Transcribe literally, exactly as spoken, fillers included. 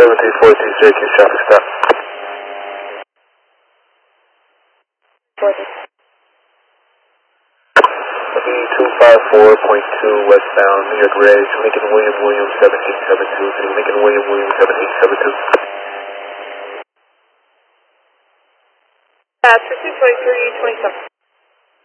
seven three four two Syracuse traffic stop. two five four point two westbound New York Ridge, Lincoln William William seven eight seven two, Lincoln William William seven eight seven two. Uh, two twenty-three twenty-seven.